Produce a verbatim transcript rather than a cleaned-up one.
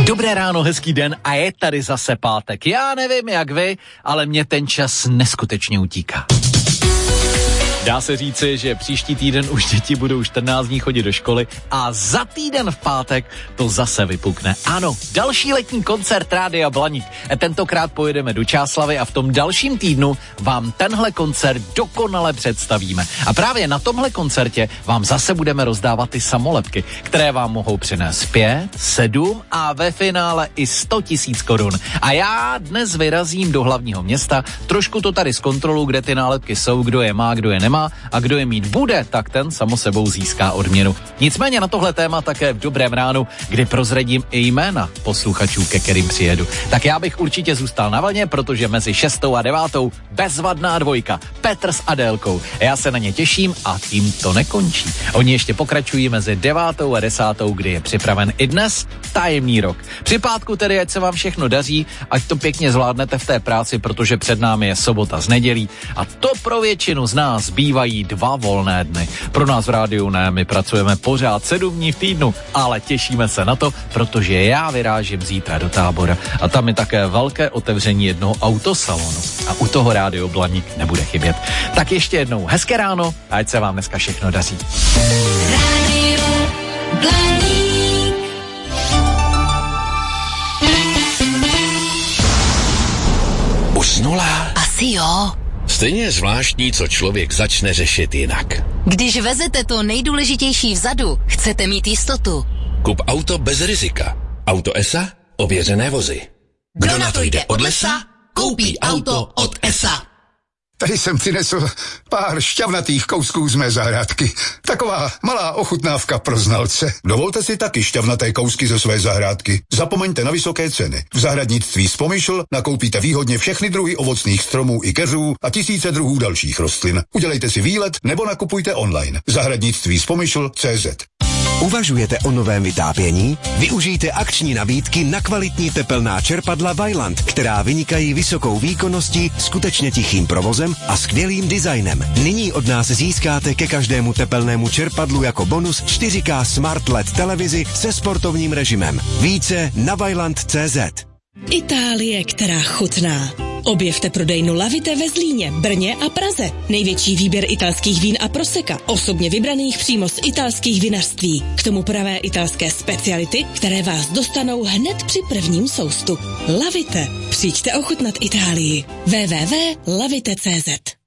Dobré ráno, hezký den a je tady zase pátek. Já nevím jak vy, ale mě ten čas neskutečně utíká. Dá se říci, že příští týden už děti budou čtrnáct dní chodit do školy a za týden v pátek to zase vypukne. Ano, další letní koncert Rádia Blaník. Tentokrát pojedeme do Čáslavi a v tom dalším týdnu vám tenhle koncert dokonale představíme. A právě na tomhle koncertě vám zase budeme rozdávat ty samolepky, které vám mohou přinést pět, sedm a ve finále i sto tisíc korun. A já dnes vyrazím do hlavního města, trošku to tady zkontroluji, kde ty nálepky jsou, kdo je má, kdo je nemá. A kdo je mít bude, tak ten samo sebou získá odměnu. Nicméně na tohle téma také v Dobrém ránu, kdy prozradím i jména posluchačů, ke kterým přijedu. Tak já bych určitě zůstal na vlně, protože mezi šestou a devátou bezvadná dvojka, Petr s Adélkou. Já se na ně těším a tím to nekončí. Oni ještě pokračují mezi devátou a desátou, kdy je připraven i dnes tajemný rok. Při pátku tedy, ať se vám všechno daří, ať to pěkně zvládnete v té práci, protože před námi je sobota z nedělí a to pro většinu z nás bývají dva volné dny. Pro nás v rádiu ne, my pracujeme pořád sedm dní v týdnu, ale těšíme se na to, protože já vyrážím zítra do Tábora a tam je také velké otevření jednoho autosalonu a u toho Rádio Blaník nebude chybět. Tak ještě jednou hezké ráno a ať se vám dneska všechno daří. Rádio Blaník. Usnula? Asi jo. Stejně je zvláštní, co člověk začne řešit jinak. Když vezete to nejdůležitější vzadu, chcete mít jistotu. Kup auto bez rizika. Auto E S A? Ověřené vozy. Kdo na to jde od lesa, koupí auto od E S A. Tady jsem přinesl pár šťavnatých kousků z mé zahrádky. Taková malá ochutnávka pro znalce. Dovolte si taky šťavnaté kousky ze své zahrádky. Zapomeňte na vysoké ceny. V zahradnictví Spomyšl nakoupíte výhodně všechny druhy ovocných stromů i keřů a tisíce druhů dalších rostlin. Udělejte si výlet nebo nakupujte online. Zahradnictví Spomyšl tečka cé zet. Uvažujete o novém vytápění? Využijte akční nabídky na kvalitní tepelná čerpadla Vaillant, která vynikají vysokou výkonností, skutečně tichým provozem a skvělým designem. Nyní od nás získáte ke každému tepelnému čerpadlu jako bonus čtyři ká Smart L E D televizi se sportovním režimem. Více na vaillant tečka cé zet. Itálie, která chutná. Objevte prodejnu Lavite ve Zlíně, Brně a Praze. Největší výběr italských vín a proseka, osobně vybraných přímo z italských vinařství. K tomu pravé italské speciality, které vás dostanou hned při prvním soustu. Lavite. Přijďte ochutnat Itálii. w w w tečka lavite tečka cé zet.